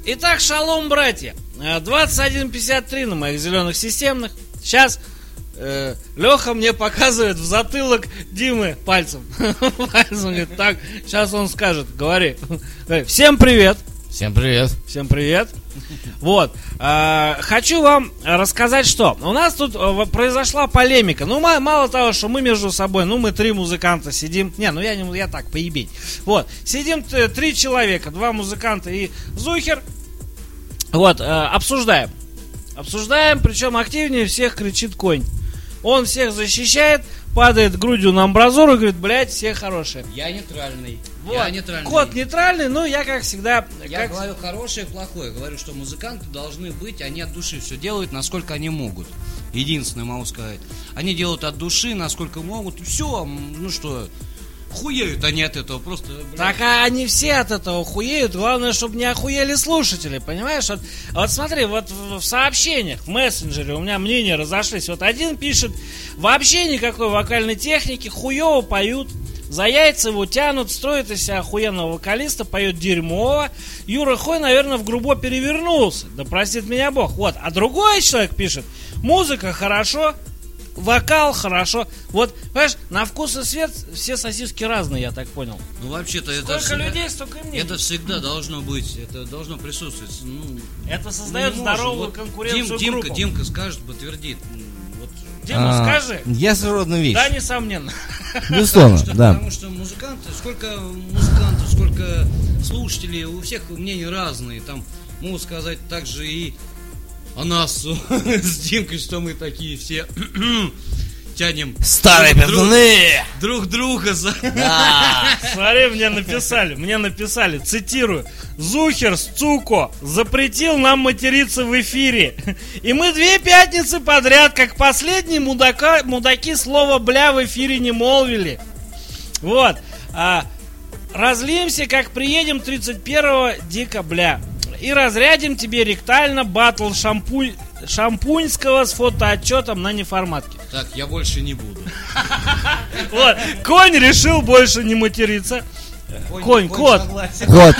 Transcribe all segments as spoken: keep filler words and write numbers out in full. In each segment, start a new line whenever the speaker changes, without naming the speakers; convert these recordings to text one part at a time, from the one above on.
Итак, шалом, братья. двадцать один пятьдесят три на моих зеленых системных. Сейчас э, Леха мне показывает в затылок Димы пальцем. Пальцем говорит, так, сейчас он скажет, говори. Всем привет.
Всем привет.
Всем привет. Вот. Э, хочу вам рассказать, что у нас тут произошла полемика. Ну, мало того, что мы между собой, ну, мы три музыканта сидим. Не, ну я не я так, поебень. Вот. Сидим три человека, два музыканта и Зухер. Вот, э, обсуждаем. Обсуждаем, причем активнее всех кричит Конь. Он всех защищает, падает грудью на амбразуру и говорит, блядь, все хорошие.
Я нейтральный.
Вот.
Я нейтральный.
Кот нейтральный, но я, как всегда...
Я
как...
говорю хорошее и плохое. Говорю, что музыканты должны быть, они от души все делают, насколько они могут. Единственное, могу сказать. Они делают от души, насколько могут. И все, ну что... Хуеют они от этого, просто... Блядь.
Так а они все от этого хуеют. Главное, чтобы не охуели слушатели, понимаешь? Вот, вот смотри, вот в, в сообщениях, в мессенджере у меня мнения разошлись. Вот один пишет, вообще никакой вокальной техники, хуево поют. За яйца его тянут, строит из себя охуенного вокалиста, поет дерьмово. Юра Хой, наверное, в грубо перевернулся. Да простит меня Бог. Вот. А другой человек пишет, музыка хорошо, вокал хорошо. Вот, понимаешь, на вкус и цвет все сосиски разные, я так понял.
Ну, вообще-то
Сколько
это... Сколько
людей, столько и мнений.
Это всегда должно быть, это должно присутствовать. Ну,
это создает здоровую
вот
конкуренцию
Дим,
группам.
Димка, Димка скажет, подтвердит. Вот.
Дима,
а,
скажи.
Я скажу одну вещь.
Да, несомненно.
Безусловно,
что,
да.
Потому что музыканты, сколько музыкантов, сколько слушателей, у всех мнения разные. Там могут сказать также и о нас с Димкой, что мы такие все тянем
Старые
друг, друг,
пердуны!
друг друга за...
Да.
Смотри, мне написали, мне написали, цитирую, Зухер Сцуко запретил нам материться в эфире. И мы две пятницы подряд, как последние мудака, мудаки, слово бля в эфире не молвили. Вот. А, разлимся, как приедем тридцать первого декабря. И разрядим тебе ректально батл шампунь, шампуньского с фотоотчетом на неформатке.
Так, я больше не буду.
Вот, Конь решил больше не материться. Конь, конь кот.
Вот.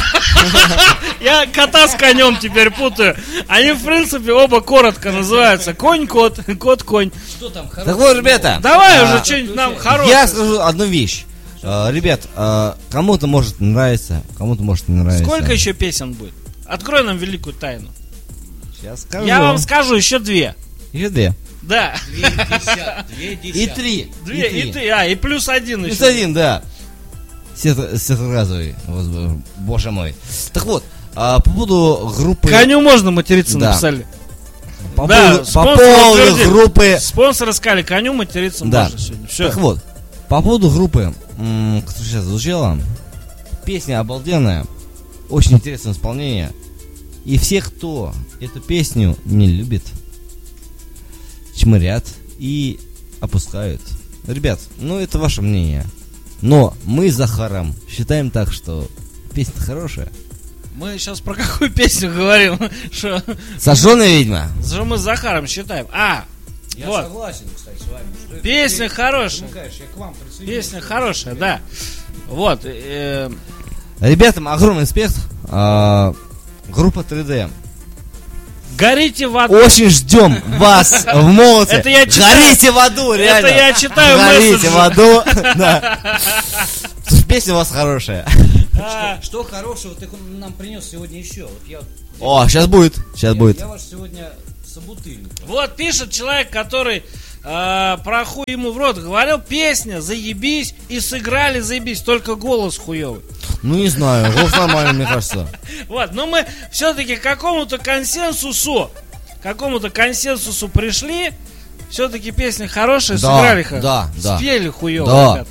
Я кота с конем теперь путаю. Они, в принципе, оба коротко называются. Конь-кот, кот-конь.
Что там
Так вот, ребята.
Давай
а,
уже что-нибудь нам хорошее.
Я скажу одну вещь. А, ребят, а, кому-то может нравиться, кому-то может не нравиться.
Сколько еще песен будет? Открой нам великую тайну.
Сейчас скажу.
Я вам скажу еще две.
Еще две.
Да.
Две десят, две
И
десят.
три.
Две, и три. А, и плюс один
Плюс
еще.
один, да. Сетразовый. Боже мой. Так вот, а, по поводу группы...
Коню можно материться,
Да.
написали.
По
Да,
поводу, по
спонсор
поводу
утвердил.
группы...
Спонсоры сказали, коню материться
Да.
можно сегодня. Все.
Так вот, по поводу группы, м, которая сейчас звучала, песня обалденная, очень интересное исполнение. И все, кто эту песню не любит, чмырят и опускают. Ребят, ну это ваше мнение. Но мы с Захаром считаем так, что песня хорошая.
Мы сейчас про какую песню говорим? Что
Сожженная ведьма.
что мы с Захаром считаем? А,
Я
вот.
согласен, кстати, с вами. Что это
Песня
ты
хорошая.
помогаешь, я к вам присоединюсь.
Песня хорошая, да. Вот. э,
Ребятам огромный респект. А, группа три дэ.
Горите в аду.
Очень ждем вас в молоте.
Это я читаю.
Горите в аду, реально.
Это я читаю
Горите
месседжи.
в аду. Да. Песня у вас хорошая.
А,
Что хорошего ты нам принес сегодня еще? Вот я,
О, сейчас будет. Сейчас
я,
будет.
я ваш сегодня собутыльник.
Вот пишет человек, который э, про хуй ему в рот говорил, песня, заебись, и сыграли, заебись, только голос хуёвый.
Ну не знаю, голос нормальный, мне кажется.
Вот, но мы все-таки к какому-то консенсусу, к какому-то консенсусу пришли, все-таки песня хорошая,
Да,
сыграли хорошо,
да, да.
спели хуёво,
Да.
ребята.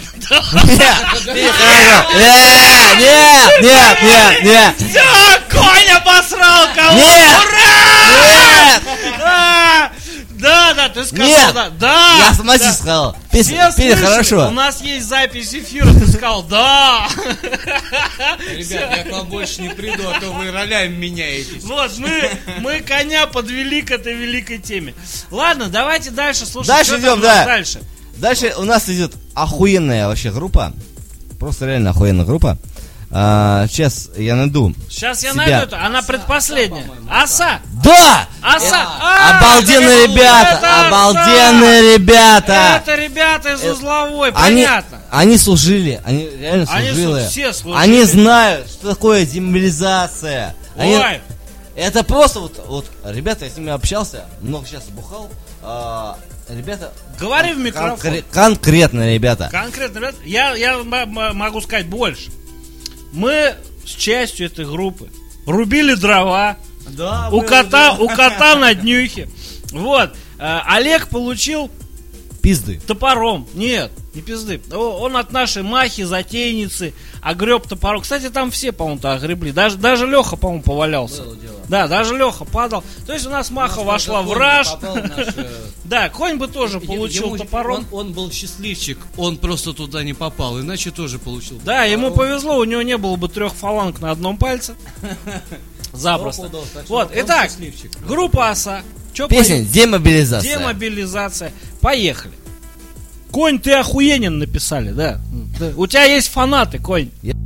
Нет, нет, нет, нет.
Все, конь обосрал кого?
Нет!
Ура! А, Да, да, ты сказал,
Нет!
да, да.
Я сама
да.
сказал.
Все
Песня пели
слышали? У
хорошо.
нас есть запись эфира, ты сказал, да.
Ребят, я к вам больше не приду, а то вы ролями меняетесь.
Вот, мы, мы коня подвели к этой великой теме. Ладно, давайте дальше слушать.
Дальше
что там
идем,
у нас
да.
Дальше.
Дальше у нас идет охуенная вообще группа. Просто реально охуенная группа. А, сейчас я найду.
Сейчас я
себя.
найду это. Она предпоследняя. Оса.
Да!
Оса. А,
Обалденные
это-
ребята!
это
Обалденные
оса.
ребята!
Это ребята из узловой,
Они,
понятно.
они служили, они реально
Они
служили.
слу- все служили.
Они знают, что такое демобилизация. Они-
Ой,
Это просто вот, вот, ребята, я с ними общался, много сейчас бухал. а, ребята,
говори в
кон-
микрофон.
конкре- конкретно, ребята.
Конкретно, ребят, я, я м- м- могу сказать больше. Мы с частью этой группы рубили дрова
Да,
у кота, у кота на днюхе. Вот. Э, Олег получил
Пизды.
топором. Нет, не пизды. О, Он от нашей махи, затейницы, огреб топором. Кстати, там все, по-моему, огребли. Даже, даже Леха, по-моему, повалялся.
Было дело.
Да, даже Леха падал. То есть у нас маха
У нас
вошла
только
в
конь
раж.
попал в наш, э,
Да, конь бы тоже
Е-
получил
ему-
топором.
Он, он был счастливчик, он просто туда не попал, иначе тоже получил.
Да, ему
топором.
повезло, у него не было бы трех фаланг на одном пальце. Запросто.
Сто пудов, так что
Вот,
он
итак,
счастливчик.
группа «Оса». Чё
Песня
поет?
демобилизация.
Демобилизация. Поехали. Конь, ты охуенен, написали, да. Да. У тебя есть фанаты, конь.
Я-